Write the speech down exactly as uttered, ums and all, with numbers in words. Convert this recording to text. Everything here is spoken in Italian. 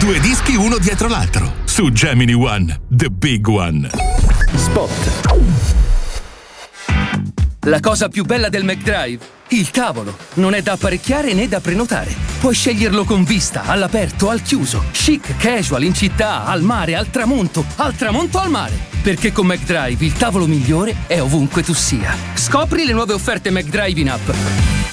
Due dischi uno dietro l'altro. Su Gemini One, the big one. Spot. La cosa più bella del McDrive? Il tavolo. Non è da apparecchiare né da prenotare. Puoi sceglierlo con vista, all'aperto, al chiuso, chic, casual, in città, al mare, al tramonto, al tramonto al mare. Perché con McDrive il tavolo migliore è ovunque tu sia. Scopri le nuove offerte McDrive in app.